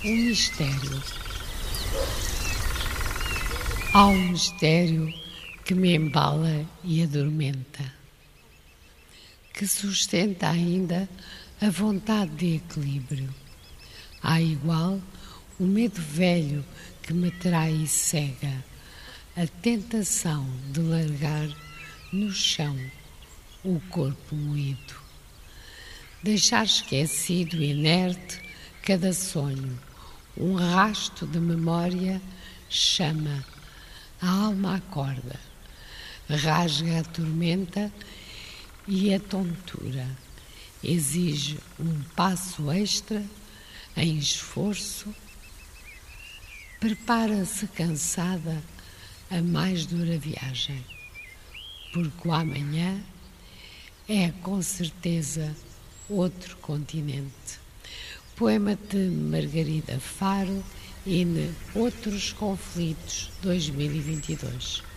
Um mistério. Há um mistério que me embala e adormenta, que sustenta ainda a vontade de equilíbrio. Há igual o medo velho que me trai e cega, a tentação de largar no chão o corpo moído, deixar esquecido e inerte cada sonho, um rasto de memória chama, a alma acorda, rasga a tormenta e a tontura, exige um passo extra em esforço, prepara-se cansada a mais dura viagem, porque o amanhã é com certeza outro continente. Poema de Margarida Faro, INE Outros Conflitos 2022.